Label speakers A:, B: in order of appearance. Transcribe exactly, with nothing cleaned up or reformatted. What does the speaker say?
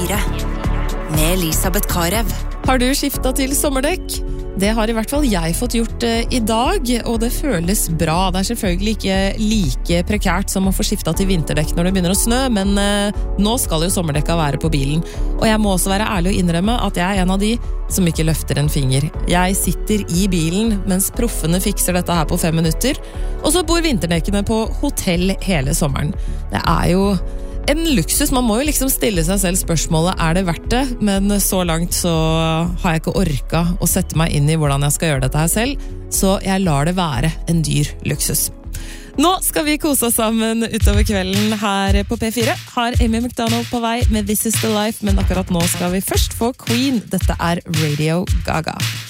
A: fire med Elisabeth Karev.
B: Har du skiftet til sommerdekk? Det har i hvert fall jeg fått gjort eh, i dag, og det føles bra. Det er selvfølgelig ikke like prekært som å få skiftet til vinterdekk når det begynner å snø, men eh, nå skal jo sommerdekka være på bilen. Og jeg må også være ærlig og innrømme at jeg er en av de som ikke løfter en finger. Jeg sitter i bilen mens proffene fikser dette her på fem minutter, og så bor vinterdekkene på hotell hele sommeren. Det er jo en luksus, man må jo liksom stille seg selv spørsmålet, er det verdt det? Men så langt så har jeg ikke orket å sette meg inn i hvordan jeg skal gjøre dette her selv, så jeg lar det være en dyr luksus. Nå skal vi kose oss sammen utover kvelden her på P fire. Har Amy McDonald på vei med This is the Life, men akkurat nå skal vi først få Queen. Dette er Radio Gaga.